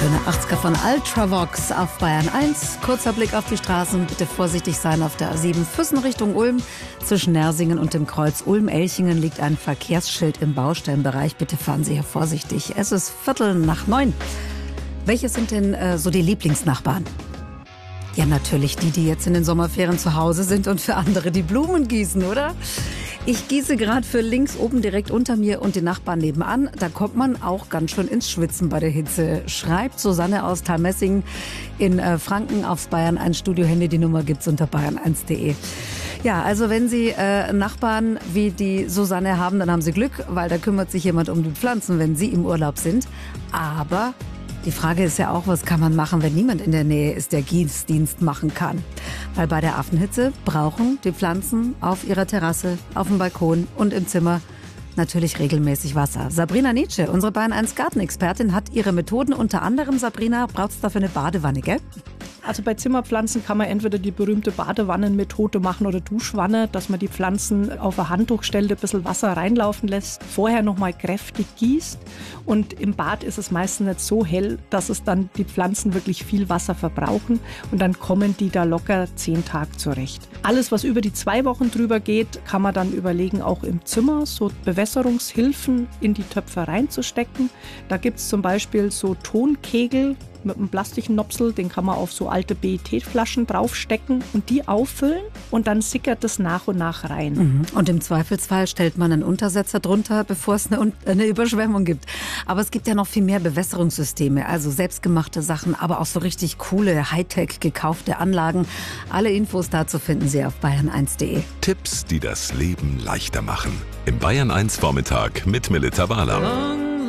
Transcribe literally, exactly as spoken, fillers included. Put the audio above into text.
Schöne achtziger von Ultravox auf Bayern eins. Kurzer Blick auf die Straßen. Bitte vorsichtig sein auf der A sieben Füssen Richtung Ulm. Zwischen Nersingen und dem Kreuz Ulm-Elchingen liegt ein Verkehrsschild im Baustellenbereich. Bitte fahren Sie hier vorsichtig. Es ist Viertel nach neun. Welche sind denn äh, so die Lieblingsnachbarn? Ja, natürlich die, die jetzt in den Sommerferien zu Hause sind und für andere die Blumen gießen, oder? Ich gieße gerade für links oben direkt unter mir und den Nachbarn nebenan. Da kommt man auch ganz schön ins Schwitzen bei der Hitze. Schreibt Susanne aus Thalmessing in äh, Franken aufs Bayern eins Studio-Handy. Die Nummer gibt's unter bayern eins punkt de. Ja, also wenn Sie äh, Nachbarn wie die Susanne haben, dann haben Sie Glück, weil da kümmert sich jemand um die Pflanzen, wenn Sie im Urlaub sind. Aber die Frage ist ja auch, was kann man machen, wenn niemand in der Nähe ist, der Gießdienst machen kann? Weil bei der Affenhitze brauchen die Pflanzen auf ihrer Terrasse, auf dem Balkon und im Zimmer natürlich regelmäßig Wasser. Sabrina Nietzsche, unsere Bayern eins Gartenexpertin, hat ihre Methoden. Unter anderem, Sabrina, braucht es dafür eine Badewanne, gell? Also bei Zimmerpflanzen kann man entweder die berühmte Badewannenmethode machen oder Duschwanne, dass man die Pflanzen auf ein Handtuch stellt, ein bisschen Wasser reinlaufen lässt, vorher nochmal kräftig gießt. Und im Bad ist es meistens nicht so hell, dass es dann die Pflanzen wirklich viel Wasser verbrauchen und dann kommen die da locker zehn Tage zurecht. Alles, was über die zwei Wochen drüber geht, kann man dann überlegen, auch im Zimmer so Bewässerungshilfen in die Töpfe reinzustecken. Da gibt es zum Beispiel so Tonkegel mit einem Plastiknopsel, den kann man auf so alte B E T-Flaschen draufstecken und die auffüllen und dann sickert das nach und nach rein. Mhm. Und im Zweifelsfall stellt man einen Untersetzer drunter, bevor es eine, eine Überschwemmung gibt. Aber es gibt ja noch viel mehr Bewässerungssysteme, also selbstgemachte Sachen, aber auch so richtig coole, Hightech gekaufte Anlagen. Alle Infos dazu finden Sie auf bayern eins punkt de. Tipps, die das Leben leichter machen. Im Bayern eins Vormittag mit Melita Wahler.